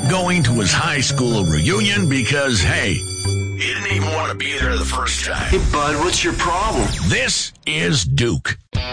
going to his high school reunion because, hey, he didn't even want to be there the first time. Hey, bud, what's your problem? This is Duke.